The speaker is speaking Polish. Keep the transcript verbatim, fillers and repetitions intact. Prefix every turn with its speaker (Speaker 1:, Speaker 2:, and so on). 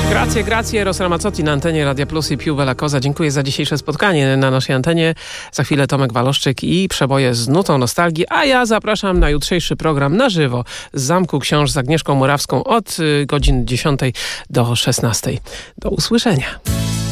Speaker 1: Grazie, grazie. Eros Ramazzotti na antenie Radia Plus i Più Bella Cosa. Dziękuję za dzisiejsze spotkanie na naszej antenie. Za chwilę Tomek Waloszczyk i przeboje z nutą nostalgii, a ja zapraszam na jutrzejszy program na żywo z Zamku Książ z Agnieszką Murawską od godziny dziesiątej do szesnastej. Do usłyszenia.